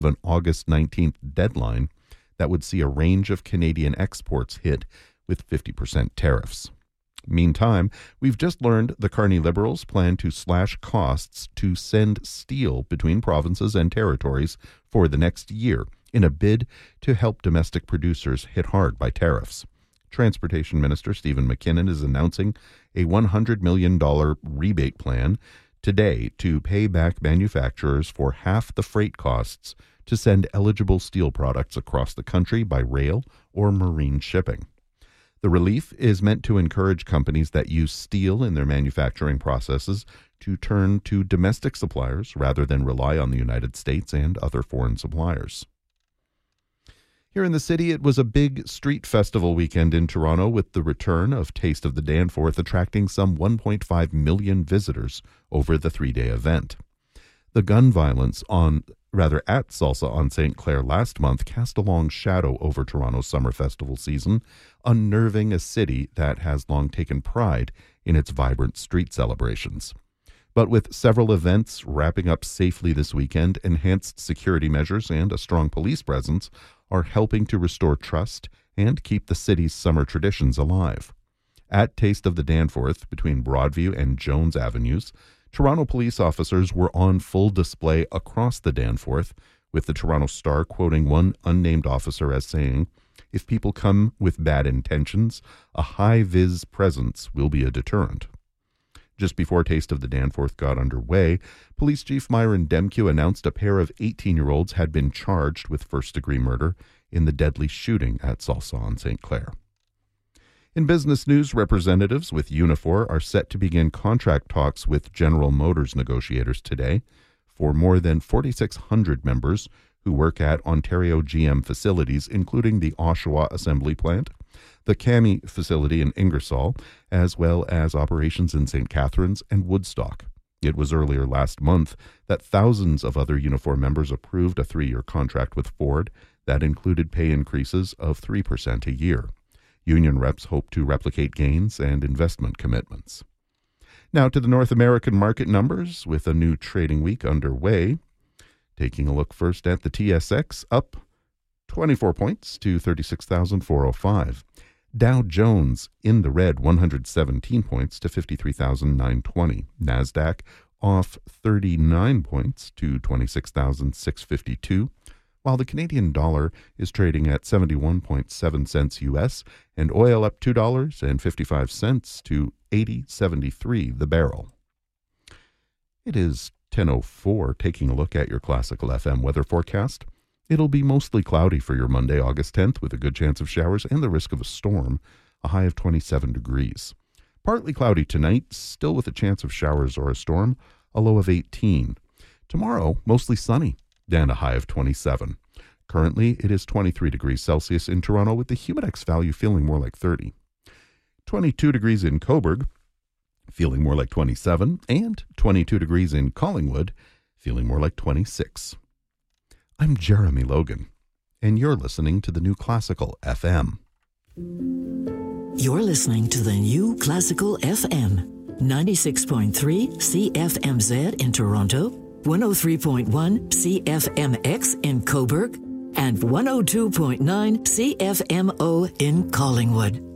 an August 19th deadline that would see a range of Canadian exports hit with 50% tariffs. Meantime, we've just learned the Carney Liberals plan to slash costs to send steel between provinces and territories for the next year in a bid to help domestic producers hit hard by tariffs. Transportation Minister Stephen McKinnon is announcing a $100 million rebate plan today to pay back manufacturers for half the freight costs to send eligible steel products across the country by rail or marine shipping. The relief is meant to encourage companies that use steel in their manufacturing processes to turn to domestic suppliers rather than rely on the United States and other foreign suppliers. Here in the city, it was a big street festival weekend in Toronto with the return of Taste of the Danforth attracting some 1.5 million visitors over the three-day event. The gun violence at Salsa on St. Clair last month cast a long shadow over Toronto's summer festival season, unnerving a city that has long taken pride in its vibrant street celebrations. But with several events wrapping up safely this weekend, enhanced security measures and a strong police presence are helping to restore trust and keep the city's summer traditions alive. At Taste of the Danforth, between Broadview and Jones Avenues, Toronto police officers were on full display across the Danforth, with the Toronto Star quoting one unnamed officer as saying, "If people come with bad intentions, a high-vis presence will be a deterrent." Just before Taste of the Danforth got underway, Police Chief Myron Demkew announced a pair of 18-year-olds had been charged with first-degree murder in the deadly shooting at Salsa on St. Clair. In business news, representatives with Unifor are set to begin contract talks with General Motors negotiators today for more than 4,600 members who work at Ontario GM facilities, including the Oshawa Assembly Plant, the CAMI facility in Ingersoll, as well as operations in St. Catharines and Woodstock. It was earlier last month that thousands of other Unifor members approved a 3-year contract with Ford that included pay increases of 3% a year. Union reps hope to replicate gains and investment commitments. Now to the North American market numbers with a new trading week underway. Taking a look first at the TSX, up 24 points to 36,405. Dow Jones in the red, 117 points to 53,920. NASDAQ off 39 points to 26,652. While the Canadian dollar is trading at 71.7 cents U.S. and oil up $2.55 to $80.73 the barrel. It is 10:04, taking a look at your Classical FM weather forecast. It'll be mostly cloudy for your Monday, August 10th, with a good chance of showers and the risk of a storm, a high of 27 degrees. Partly cloudy tonight, still with a chance of showers or a storm, a low of 18. Tomorrow, mostly sunny, and a high of 27. Currently, it is 23 degrees Celsius in Toronto, with the Humidex value feeling more like 30. 22 degrees in Cobourg, feeling more like 27, and 22 degrees in Collingwood, feeling more like 26. I'm Jeremy Logan, and you're listening to the New Classical FM. You're listening to the New Classical FM, 96.3 CFMZ in Toronto, 103.1 CFMX in Cobourg, and 102.9 CFMO in Collingwood.